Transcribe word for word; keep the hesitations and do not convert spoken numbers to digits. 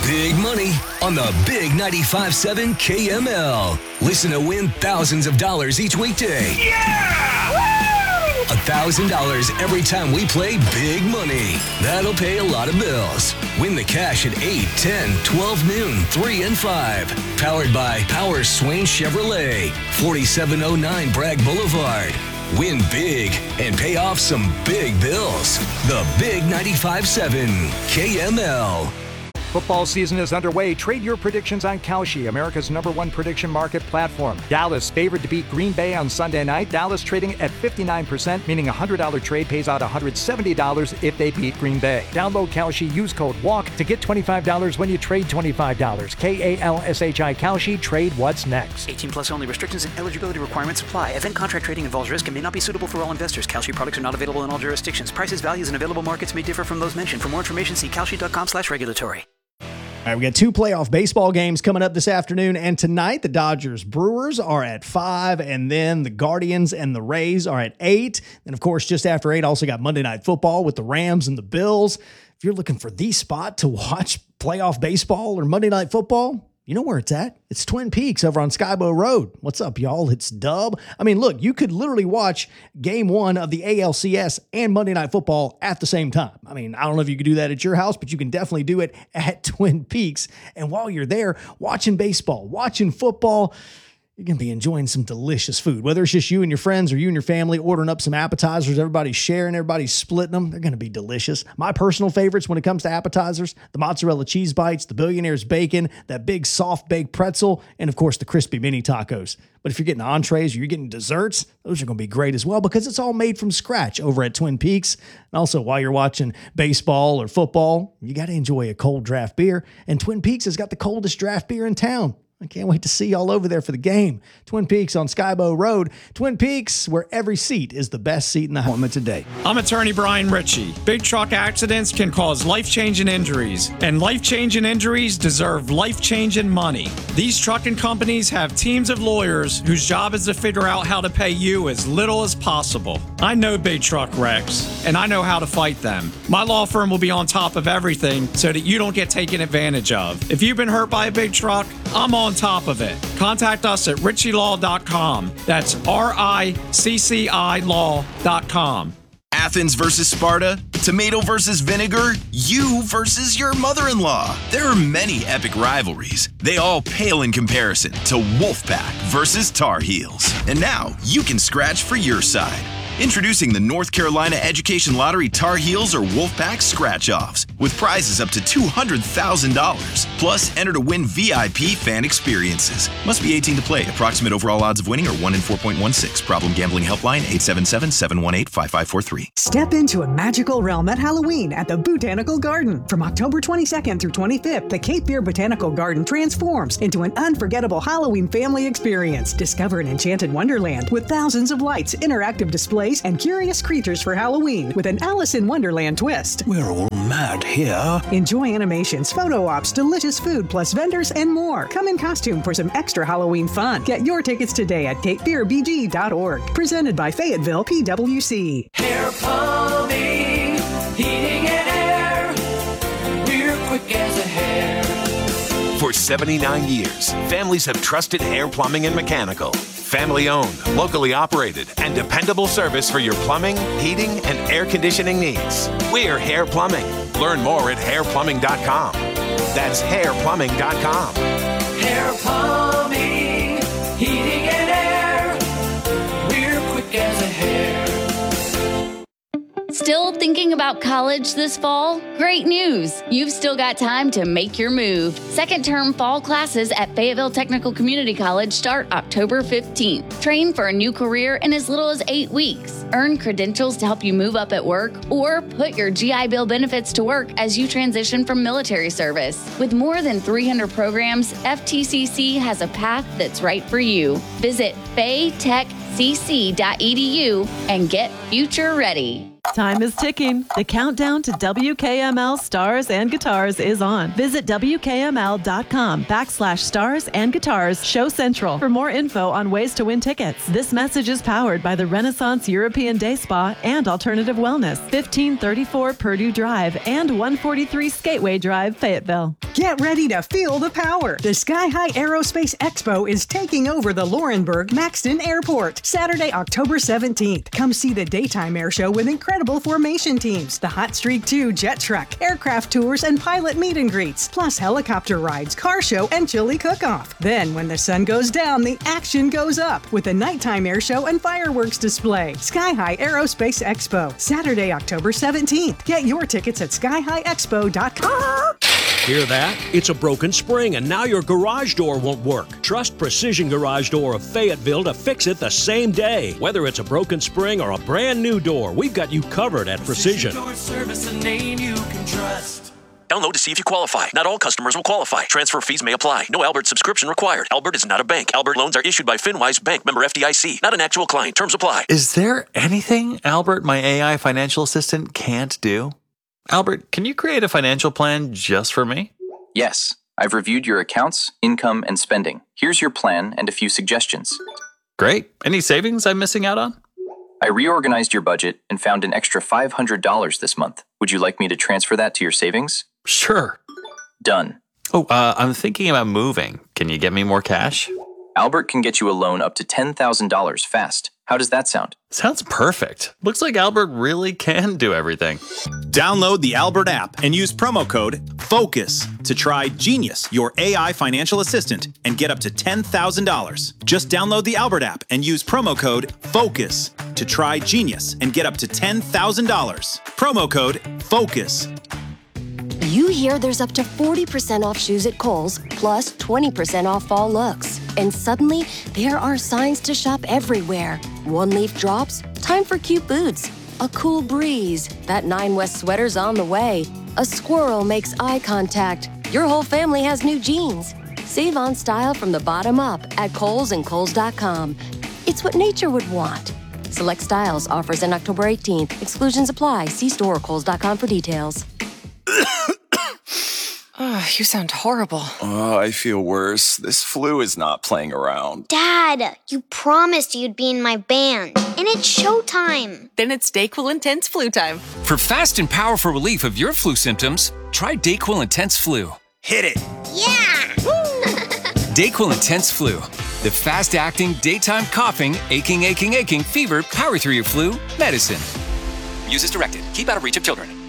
big money on the Big ninety-five point seven K M L. Listen to win thousands of dollars each weekday. Yeah! Woo! one thousand dollars every time we play Big Money. That'll pay a lot of bills. Win the cash at eight, ten, twelve noon, three, and five. Powered by Power Swain Chevrolet, forty-seven oh nine Bragg Boulevard. Win big and pay off some big bills. The Big ninety-five point seven K M L. Football season is underway. Trade your predictions on Kalshi, America's number one prediction market platform. Dallas favored to beat Green Bay on Sunday night. Dallas trading at fifty-nine percent, meaning a one hundred dollars trade pays out one hundred seventy dollars if they beat Green Bay. Download Kalshi, use code WALK to get twenty-five dollars when you trade twenty-five dollars. K A L S H I Kalshi, trade what's next. eighteen plus only. Restrictions and eligibility requirements apply. Event contract trading involves risk and may not be suitable for all investors. Kalshi products are not available in all jurisdictions. Prices, values, and available markets may differ from those mentioned. For more information, see kalshi.com slash regulatory. All right, we got two playoff baseball games coming up this afternoon, and tonight the Dodgers Brewers are at five, and then the Guardians and the Rays are at eight. And of course, just after eight, also got Monday Night Football with the Rams and the Bills. If you're looking for the spot to watch playoff baseball or Monday Night Football, you know where it's at. It's Twin Peaks over on Skybow Road. What's up, y'all? It's Dub. I mean, look, you could literally watch game one of the A L C S and Monday Night Football at the same time. I mean, I don't know if you could do that at your house, but you can definitely do it at Twin Peaks. And while you're there watching baseball, watching football, you're going to be enjoying some delicious food. Whether it's just you and your friends or you and your family ordering up some appetizers, everybody's sharing, everybody's splitting them. They're going to be delicious. My personal favorites when it comes to appetizers, the mozzarella cheese bites, the Billionaire's bacon, that big soft baked pretzel, and of course the crispy mini tacos. But if you're getting entrees or you're getting desserts, those are going to be great as well because it's all made from scratch over at Twin Peaks. And also while you're watching baseball or football, you got to enjoy a cold draft beer. And Twin Peaks has got the coldest draft beer in town. I can't wait to see y'all over there for the game. Twin Peaks on Skybow Road. Twin Peaks, where every seat is the best seat in the appointment today. I'm attorney Brian Ritchie. Big truck accidents can cause life-changing injuries, and life-changing injuries deserve life-changing money. These trucking companies have teams of lawyers whose job is to figure out how to pay you as little as possible. I know big truck wrecks, and I know how to fight them. My law firm will be on top of everything so that you don't get taken advantage of. If you've been hurt by a big truck, I'm on top of it. Contact us at ritchie law dot com. That's R I C C I law dot com. Athens versus Sparta, tomato versus vinegar, you versus your mother-in-law. There are many epic rivalries. They all pale in comparison to Wolfpack versus Tar Heels. And now you can scratch for your side. Introducing the North Carolina Education Lottery Tar Heels or Wolfpack Scratch-Offs with prizes up to two hundred thousand dollars. Plus, enter to win V I P fan experiences. Must be eighteen to play. Approximate overall odds of winning are one in four point one six. Problem gambling helpline eight seven seven, seven one eight, five five four three. Step into a magical realm at Halloween at the Botanical Garden. From October twenty-second through twenty-fifth, the Cape Fear Botanical Garden transforms into an unforgettable Halloween family experience. Discover an enchanted wonderland with thousands of lights, interactive displays, and curious creatures for Halloween with an Alice in Wonderland twist. We're all mad here. Enjoy animations, photo ops, delicious food, plus vendors and more. Come in costume for some extra Halloween fun. Get your tickets today at cape fear b g dot org. Presented by Fayetteville P W C. Hair plumbing, heating and air. We're quick as a hair. For seventy-nine years, families have trusted Hair Plumbing and Mechanical. Family owned, locally operated, and dependable service for your plumbing, heating, and air conditioning needs. We're Hair Plumbing. Learn more at hair plumbing dot com. That's hair plumbing dot com. Hair plumbing, heating and air. We're quick as a hair. Still thinking about college this fall? Great news! You've still got time to make your move. Second term fall classes at Fayetteville Technical Community College start October fifteenth. Train for a new career in as little as eight weeks. Earn credentials to help you move up at work or put your G I Bill benefits to work as you transition from military service. With more than three hundred programs, F T C C has a path that's right for you. Visit fay tech c c dot e d u and get future ready. Time is ticking. The countdown to W K M L Stars and Guitars is on. Visit W K M L dot com backslash stars and guitars show central for more info on ways to win tickets. This message is powered by the Renaissance European Day Spa and Alternative Wellness, fifteen thirty-four Purdue Drive and one forty-three Skateway Drive, Fayetteville. Get ready to feel the power. The Sky High Aerospace Expo is taking over the Laurenburg Maxton Airport Saturday, October seventeenth. Come see the daytime air show with incredible formation teams, the Hot Streak two jet truck, aircraft tours, and pilot meet and greets, plus helicopter rides, car show, and chili cook-off. Then, when the sun goes down, the action goes up with a nighttime air show and fireworks display. Sky High Aerospace Expo, Saturday, October seventeenth. Get your tickets at sky high expo dot com. Hear that? It's a broken spring and now your garage door won't work. Trust Precision Garage Door of Fayetteville to fix it the same day. Whether it's a broken spring or a brand new door, we've got you covered at Precision. Door service, a name you can trust. Download to see if you qualify. Not all customers will qualify. Transfer fees may apply. No Albert subscription required. Albert is not a bank. Albert loans are issued by FinWise Bank, member F D I C. Not an actual client. Terms apply. Is there anything Albert, my A I financial assistant, can't do? Albert, can you create a financial plan just for me? Yes. I've reviewed your accounts, income, and spending. Here's your plan and a few suggestions. Great. Any savings I'm missing out on? I reorganized your budget and found an extra five hundred dollars this month. Would you like me to transfer that to your savings? Sure. Done. Oh, uh, I'm thinking about moving. Can you get me more cash? Albert can get you a loan up to ten thousand dollars fast. How does that sound? Sounds perfect. Looks like Albert really can do everything. Download the Albert app and use promo code FOCUS to try Genius, your A I financial assistant, and get up to ten thousand dollars. Just download the Albert app and use promo code FOCUS to try Genius and get up to ten thousand dollars. Promo code FOCUS. You hear there's up to forty percent off shoes at Kohl's, plus twenty percent off fall looks. And suddenly, there are signs to shop everywhere. One leaf drops, time for cute boots. A cool breeze, that Nine West sweater's on the way. A squirrel makes eye contact. Your whole family has new jeans. Save on style from the bottom up at Kohl's and Kohl's dot com. It's what nature would want. Select styles, offers in October eighteenth. Exclusions apply. See store or Kohl's dot com for details. Oh, you sound horrible. Oh, I feel worse. This flu is not playing around. Dad, you promised you'd be in my band, and it's showtime. Then it's DayQuil Intense Flu time. For fast and powerful relief of your flu symptoms, try DayQuil Intense Flu. Hit it. Yeah! DayQuil Intense Flu. The fast-acting, daytime coughing, aching, aching, aching, fever, power through your flu medicine. Use as directed. Keep out of reach of children.